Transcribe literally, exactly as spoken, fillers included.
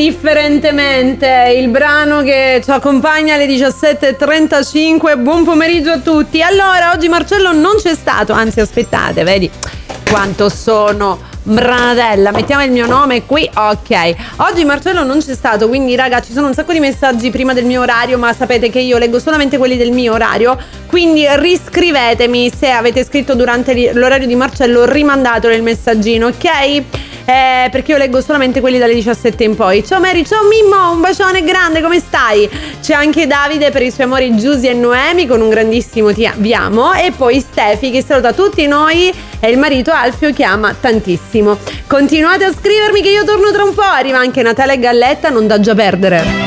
Indifferentemente, il brano che ci accompagna alle diciassette e trentacinque. Buon pomeriggio a tutti. Allora, oggi Marcello non c'è stato, anzi aspettate, vedi quanto sono Branatella, mettiamo il mio nome qui, ok. Oggi Marcello non c'è stato, quindi raga, ci sono un sacco di messaggi prima del mio orario, ma sapete che io leggo solamente quelli del mio orario, quindi riscrivetemi. Se avete scritto durante l'orario di Marcello, rimandatelo il messaggino, ok? Eh, perché io leggo solamente quelli dalle diciassette in poi. Ciao Mary, ciao Mimmo, un bacione grande, come stai? C'è anche Davide per i suoi amori Giusy e Noemi con un grandissimo ti amo, e poi Stefi che saluta tutti noi e il marito Alfio che ama tantissimo. Continuate a scrivermi che io torno tra un po', arriva anche Natale Galletta, non da già perdere.